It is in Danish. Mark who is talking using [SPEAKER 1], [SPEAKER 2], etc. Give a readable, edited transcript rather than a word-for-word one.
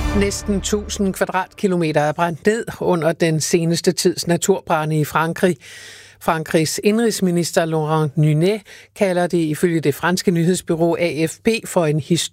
[SPEAKER 1] Næsten 1000 kvadratkilometer er brændt ned under den seneste tids naturbrande i Frankrig. Frankrigs indrigsminister Laurent Nunez kalder det ifølge det franske nyhedsbureau AFP for en